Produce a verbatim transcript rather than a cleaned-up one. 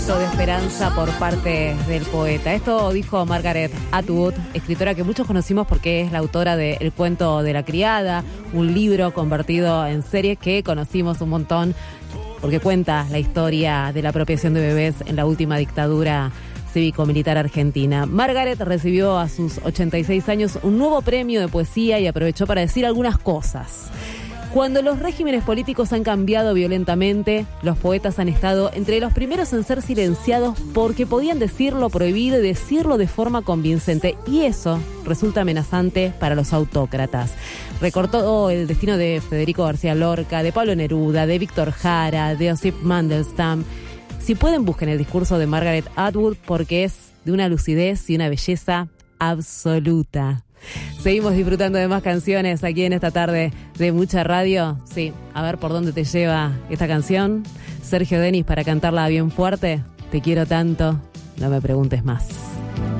De esperanza por parte del poeta. Esto dijo Margaret Atwood, escritora que muchos conocimos porque es la autora de El cuento de la criada, un libro convertido en serie que conocimos un montón porque cuenta la historia de la apropiación de bebés en la última dictadura cívico-militar argentina. Margaret recibió a sus ochenta y seis años un nuevo premio de poesía y aprovechó para decir algunas cosas. Cuando los regímenes políticos han cambiado violentamente, los poetas han estado entre los primeros en ser silenciados porque podían decir lo prohibido y decirlo de forma convincente. Y eso resulta amenazante para los autócratas. Recortó el destino de Federico García Lorca, de Pablo Neruda, de Víctor Jara, de Osip Mandelstam. Si pueden, busquen el discurso de Margaret Atwood porque es de una lucidez y una belleza absoluta. Seguimos disfrutando de más canciones aquí en esta tarde de mucha radio. Sí, a ver por dónde te lleva esta canción. Sergio Denis para cantarla bien fuerte. Te quiero tanto, no me preguntes más.